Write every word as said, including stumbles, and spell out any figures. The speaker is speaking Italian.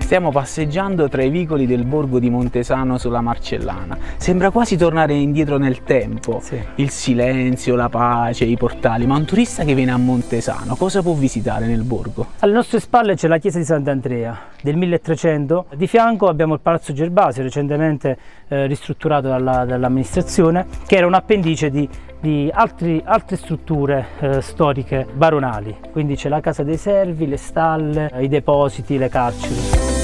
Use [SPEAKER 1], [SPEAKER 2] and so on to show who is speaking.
[SPEAKER 1] Stiamo passeggiando tra i vicoli del borgo di Montesano sulla Marcellana. Sembra quasi tornare indietro nel tempo.
[SPEAKER 2] Sì.
[SPEAKER 1] Il silenzio, la pace, i portali. Ma un turista che viene a Montesano cosa può visitare nel borgo?
[SPEAKER 2] Alle nostre spalle c'è la chiesa di Sant'Andrea del milletrecento. Di fianco abbiamo il Palazzo Gervasio, recentemente eh, ristrutturato dalla, dall'amministrazione, che era un appendice di, di altri, altre strutture eh, storiche baronali. Quindi c'è la Casa dei Servi, le stalle, i depositi, le carceri.